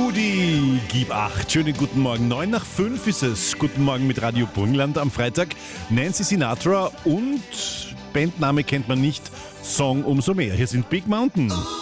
Rudi, gib acht. Schönen guten Morgen. 9:05 ist es. Guten Morgen mit Radio Burgenland am Freitag. Nancy Sinatra und Bandname kennt man nicht. Song umso mehr. Hier sind Big Mountain.